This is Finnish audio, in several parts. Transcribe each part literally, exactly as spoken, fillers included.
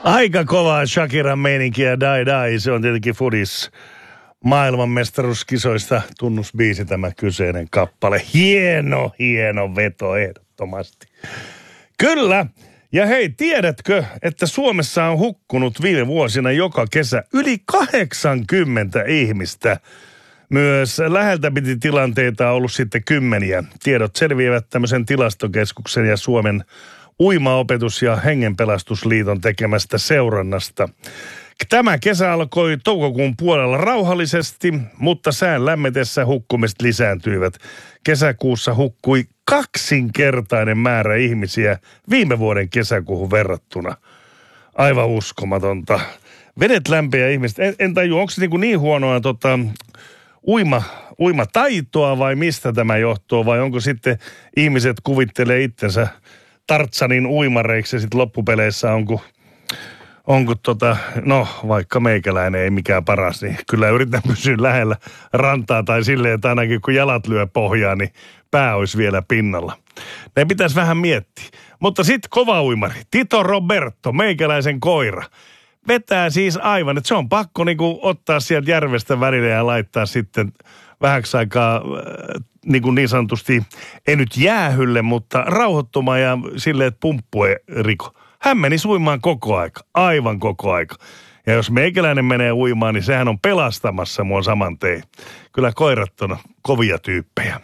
Aika kovaa Shakiran meininkiä, dai dai. Se on tietenkin Fudis maailmanmestaruuskisoista tunnusbiisi tämä kyseinen kappale. Hieno, hieno veto ehdottomasti. Kyllä. Ja hei, tiedätkö, että Suomessa on hukkunut viime vuosina joka kesä yli kahdeksankymmentä ihmistä. Myös läheltä piti tilanteita on ollut sitten kymmeniä. Tiedot selviävät tämmöisen tilastokeskuksen ja Suomen Uimaopetus- ja Hengenpelastusliiton tekemästä seurannasta. Tämä kesä alkoi toukokuun puolella rauhallisesti, mutta sään lämmetessä hukkumiset lisääntyivät. Kesäkuussa hukkui kaksinkertainen määrä ihmisiä viime vuoden kesäkuuhun verrattuna. Aivan uskomatonta. Vedet lämpeä ihmiset. En, en tajua, onko se niin, niin huonoa tota, uima, uimataitoa vai mistä tämä johtuu? Vai onko sitten ihmiset kuvittelee itsensä Tartsanin uimareiksi ja sitten loppupeleissä onko, onko tota, no vaikka meikäläinen ei mikään paras, niin kyllä yritän pysyä lähellä rantaa tai silleen, että ainakin kun jalat lyö pohjaa, niin pää olisi vielä pinnalla. Ne pitäisi vähän miettiä. Mutta sitten kova uimari, Tito Roberto, meikäläisen koira, vetää siis aivan, että se on pakko niinku ottaa sieltä järvestä välillä ja laittaa sitten vähäksi aikaa niin, kuin niin sanotusti, ei nyt jäähylle, mutta rauhoittumaan ja silleen, että pumppu ei riko. Hän meni uimaan koko aika, aivan koko aika. Ja jos meikäläinen menee uimaan, niin sehän on pelastamassa mua saman tein. Kyllä koirat on kovia tyyppejä.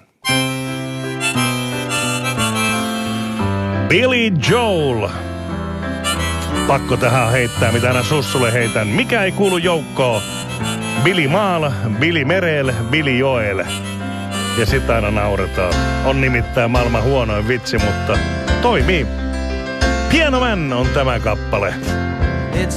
Billy Joel. Pakko tähän heittää, mitä aina sussulle heitän. Mikä ei kuulu joukkoon? Billy Maal, Billy Merel, Billy Joel. Ja sitä aina nauretaan. On nimittäin maailman huonoin vitsi, mutta toimii. Piano Man on tämä kappale.